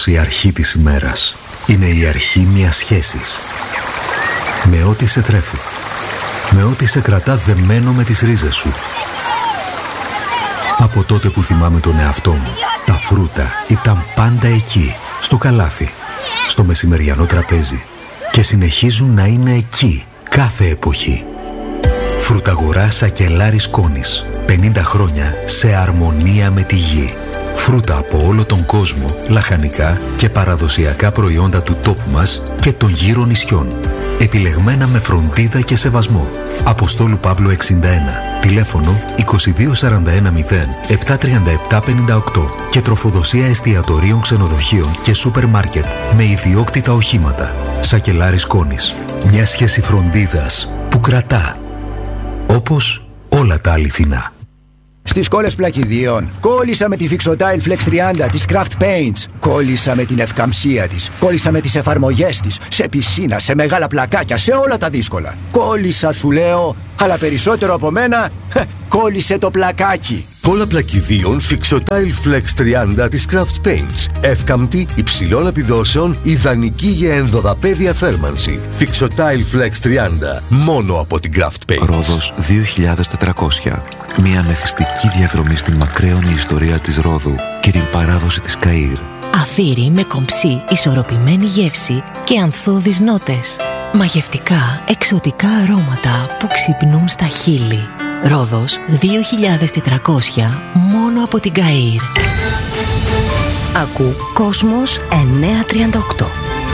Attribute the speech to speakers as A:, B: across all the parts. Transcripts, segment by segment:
A: Η αρχή της ημέρας είναι η αρχή μιας σχέσης. Με ό,τι σε τρέφει. Με ό,τι σε κρατά δεμένο με τις ρίζες σου. Από τότε που θυμάμαι τον εαυτό μου, τα φρούτα ήταν πάντα εκεί, στο καλάθι, στο μεσημεριανό τραπέζι και συνεχίζουν να είναι εκεί κάθε εποχή. Φρουταγορά Σακελάρης Κόνης. 50 χρόνια σε αρμονία με τη γη. Φρούτα από όλο τον κόσμο, λαχανικά και παραδοσιακά προϊόντα του τόπου μας και των γύρω νησιών. Επιλεγμένα με φροντίδα και σεβασμό. Αποστόλου Παύλου 61. Τηλέφωνο 2241 73758 και τροφοδοσία εστιατορίων, ξενοδοχείων και σούπερ μάρκετ με ιδιόκτητα οχήματα. Σακελάρης Κόνης. Μια σχέση φροντίδας που κρατά. Όπως όλα τα αληθινά.
B: Στις κόλλες πλακιδίων, κόλλησα με τη Fixotile Flex 30 της Craft Paints. Κόλλησα με την ευκαμψία της. Κόλλησα με τις εφαρμογές της. Σε πισίνα, σε μεγάλα πλακάκια, σε όλα τα δύσκολα. Κόλλησα σου λέω, αλλά περισσότερο από μένα, κόλλησε το πλακάκι.
C: Κόλλα πλακιδίων Fixotile Flex 30 της Craft Paints. Εύκαμπτη, υψηλών επιδόσεων, ιδανική για ενδοδαπέδια θέρμανση. Fixotile Flex 30. Μόνο από την Craft Paints.
D: Ρόδος 2400. Μια μεθυστική διαδρομή στην μακραίωνη ιστορία της Ρόδου και την παράδοση της Καΐρ.
E: Αφύρι με κομψή, ισορροπημένη γεύση και ανθώδεις νότες. Μαγευτικά, εξωτικά αρώματα που ξυπνούν στα χείλη. Ρόδος 2400, μόνο από την Καΐρ.
F: Ακού Κόσμος 938.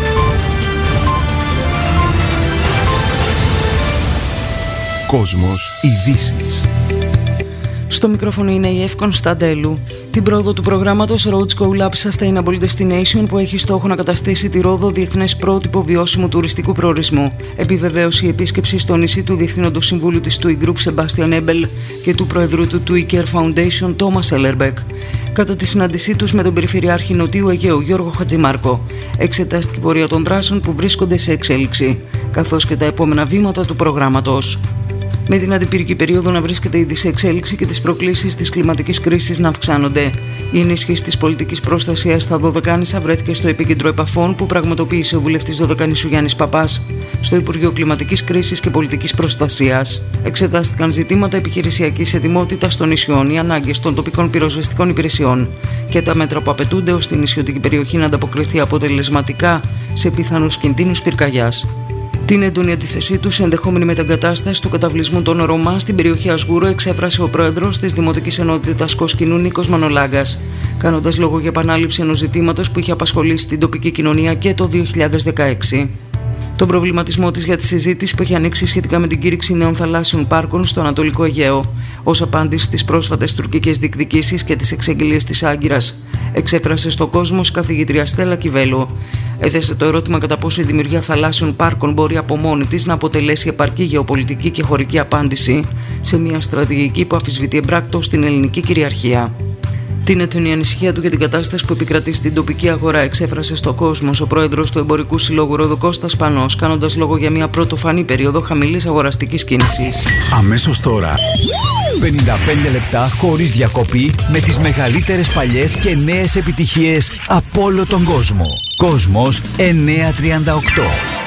G: Κόσμος ειδήσεις.
H: Στο μικρόφωνο είναι η Εφ Κωνσταντέλου. Την πρόοδο του προγράμματος Roads Go Lab Sustainable Destination, που έχει στόχο να καταστήσει τη Ρόδο διεθνές πρότυπο βιώσιμου τουριστικού προορισμού, επιβεβαίωσε η επίσκεψη στο νησί του Διευθύνοντος Συμβούλου της TUI Group Sebastian Ebel και του Προεδρού του TUI Care Foundation Thomas Ellerbeck. Κατά τη συνάντησή τους με τον Περιφερειάρχη Νοτιού Αιγαίου Γιώργο Χατζημάρκο, εξετάστηκε η πορεία των δράσεων που βρίσκονται σε εξέλιξη, καθώς και τα επόμενα βήματα του προγράμματος. Με την αντιπυρική περίοδο να βρίσκεται ήδη σε εξέλιξη και τις προκλήσεις της κλιματικής κρίσης να αυξάνονται, η ενίσχυση της πολιτικής προστασίας στα Δωδεκάνησα βρέθηκε στο επίκεντρο επαφών που πραγματοποίησε ο βουλευτής Δωδεκανήσου Γιάννης Παπάς στο Υπουργείο Κλιματικής Κρίσης και Πολιτικής Προστασίας. Εξετάστηκαν ζητήματα επιχειρησιακής ετοιμότητας των νησιών, οι ανάγκες των τοπικών πυροσβεστικών υπηρεσιών και τα μέτρα που απαιτούνται ώστε η νησιωτική περιοχή να ανταποκριθεί αποτελεσματικά σε πιθανούς κινδύνους πυρκαγιάς. Την έντονη αντίθεσή του σε ενδεχόμενη μεταγκατάσταση του καταβλισμού των Ρωμά στην περιοχή Ασγούρου εξέφρασε ο πρόεδρος της Δημοτικής Ενότητας Κοσκινού Νίκος Μανολάγκας, κάνοντας λόγο για επανάληψη ενός ζητήματος που είχε απασχολήσει την τοπική κοινωνία και το 2016. Τον προβληματισμό της για τη συζήτηση που έχει ανοίξει σχετικά με την κήρυξη νέων θαλάσσιων πάρκων στο Ανατολικό Αιγαίο, ως απάντηση στις πρόσφατες τουρκικές διεκδικήσεις και τις εξαγγελίες της Άγκυρας, εξέφρασε στο κόσμο η καθηγήτρια Στέλλα Κιβέλο. Έθεσε το ερώτημα κατά πόσο η δημιουργία θαλάσσιων πάρκων μπορεί από μόνη της να αποτελέσει επαρκή γεωπολιτική και χωρική απάντηση σε μια στρατηγική που αμφισβητεί εμπράκτως την ελληνική κυριαρχία. Την έντονη ανησυχία του για την κατάσταση που επικρατεί στην τοπική αγορά εξέφρασε στο κόσμο ο πρόεδρος του Εμπορικού Συλλόγου Ρόδου Κώστας Πανός, κάνοντας λόγο για μια πρωτοφανή περίοδο χαμηλής αγοραστικής κίνησης.
G: Αμέσως τώρα, 55 λεπτά χωρίς διακοπή με τις μεγαλύτερες παλιές και νέες επιτυχίες από όλο τον κόσμο. Κόσμος 938.